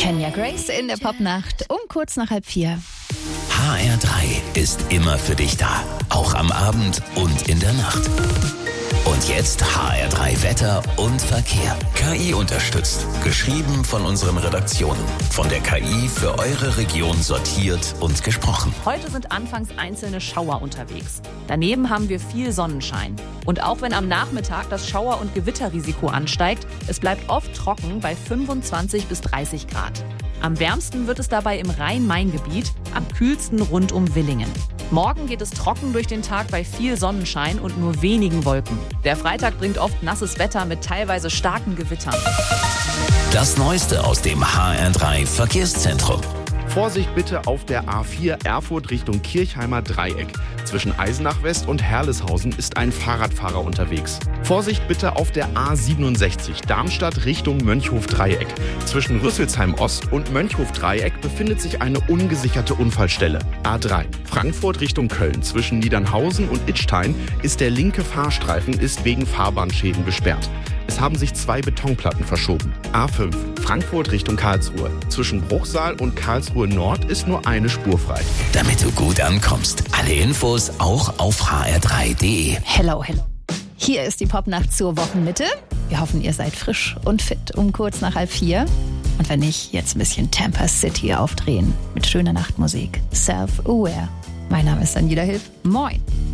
Kenya Grace in der Popnacht um kurz nach 3:30. HR3 ist immer für dich da. Auch am Abend und in der Nacht. Und jetzt HR3 Wetter und Verkehr. KI unterstützt. Geschrieben von unseren Redaktionen. Von der KI für eure Region sortiert und gesprochen. Heute sind anfangs einzelne Schauer unterwegs. Daneben haben wir viel Sonnenschein. Und auch wenn am Nachmittag das Schauer- und Gewitterrisiko ansteigt, es bleibt oft trocken bei 25 bis 30 Grad. Am wärmsten wird es dabei im Rhein-Main-Gebiet, am kühlsten rund um Villingen. Morgen geht es trocken durch den Tag bei viel Sonnenschein und nur wenigen Wolken. Der Freitag bringt oft nasses Wetter mit teilweise starken Gewittern. Das Neueste aus dem HR3 Verkehrszentrum. Vorsicht bitte auf der A4 Erfurt Richtung Kirchheimer Dreieck. Zwischen Eisenach West und Herleshausen ist ein Fahrradfahrer unterwegs. Vorsicht bitte auf der A67 Darmstadt Richtung Mönchhof Dreieck. Zwischen Rüsselsheim Ost und Mönchhof Dreieck befindet sich eine ungesicherte Unfallstelle. A3 Frankfurt Richtung Köln. Zwischen Niedernhausen und Idstein ist der linke Fahrstreifen wegen Fahrbahnschäden gesperrt. Es haben sich 2 Betonplatten verschoben. A5 Frankfurt Richtung Karlsruhe. Zwischen Bruchsal und Karlsruhe Nord ist nur eine Spur frei. Damit du gut ankommst. Alle Infos auch auf hr3.de. Hello. Hier ist die Popnacht zur Wochenmitte. Wir hoffen, ihr seid frisch und fit um kurz nach 3:30. Und wenn nicht, jetzt ein bisschen Tampa City aufdrehen mit schöner Nachtmusik. Self-Aware. Mein Name ist Daniela Hilf. Moin.